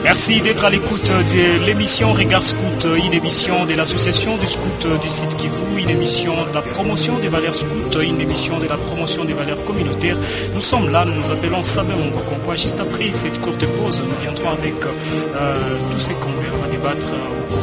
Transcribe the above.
Merci d'être à l'écoute de l'émission Regard Scout, une émission de l'association des scouts du site Kivu, une émission de la promotion des valeurs scouts, une émission de la promotion des valeurs communautaires. Nous sommes là, nous nous appelons Sabin Mongokonkwa. Juste après cette courte pause, nous viendrons avec tous ces qu'on va débattre